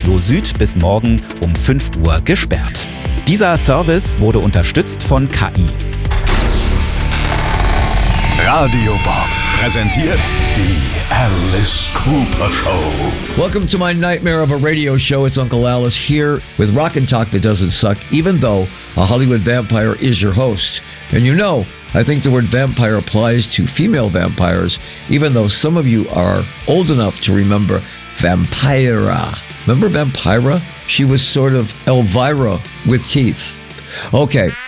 Oslo Süd bis morgen um 5 Uhr gesperrt. Dieser Service wurde unterstützt von KI. Radio Bob präsentiert die Alice Cooper Show. Welcome to my nightmare of a radio show. It's Uncle Alice here with Rock and Talk that doesn't suck, even though a Hollywood vampire is your host. And you know, I think the word vampire applies to female vampires, even though some of you are old enough to remember Vampira. Remember Vampira? She was sort of Elvira with teeth. Okay,